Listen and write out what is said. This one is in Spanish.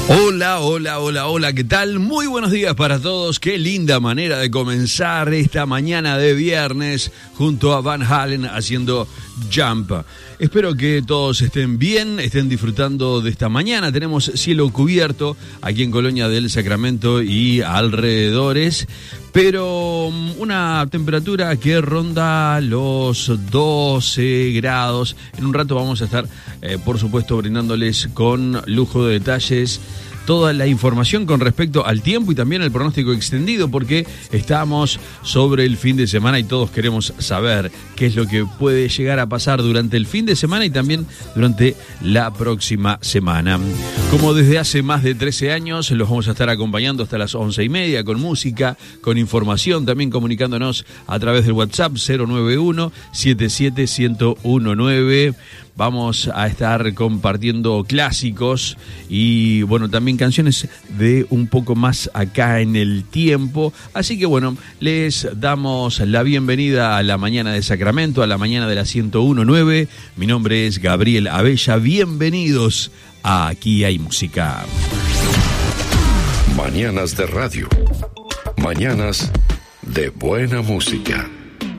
Hola, hola, hola, hola, ¿qué tal? Muy buenos días para todos. Qué linda manera de comenzar esta mañana de viernes junto a Van Halen haciendo Jump. Espero que todos estén bien, estén disfrutando de esta mañana. Tenemos cielo cubierto aquí en Colonia del Sacramento y alrededores, pero una temperatura que ronda los 12 grados. En un rato vamos a estar, por supuesto, brindándoles con lujo de detalles toda la información con respecto al tiempo y también el pronóstico extendido, porque estamos sobre el fin de semana y todos queremos saber qué es lo que puede llegar a pasar durante el fin de semana y también durante la próxima semana. Como desde hace más de 13 años, los vamos a estar acompañando hasta las 11:30 con música, con información, también comunicándonos a través del WhatsApp 091-77-1019. Vamos a estar compartiendo clásicos y, bueno, también canciones de un poco más acá en el tiempo. Así que, bueno, les damos la bienvenida a la mañana de Sacramento, a la mañana de la 101.9. Mi nombre es Gabriel Abella. Bienvenidos a Aquí hay música. Mañanas de radio. Mañanas de buena música.